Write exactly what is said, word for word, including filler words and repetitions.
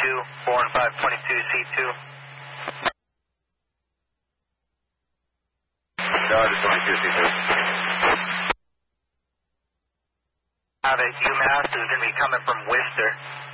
two, four and five twenty-two, C two. Dodge twenty-two, C two. Out at UMass is going to be coming from Worcester.